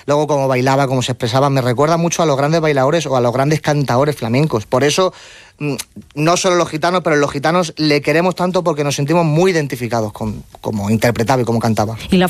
luego cómo bailaba, cómo se expresaba, me recuerda mucho a los grandes bailadores o a los grandes cantadores flamencos. Por eso, no solo los gitanos, pero los gitanos le queremos tanto porque nos sentimos muy identificados con cómo interpretaba y cómo cantaba. Y la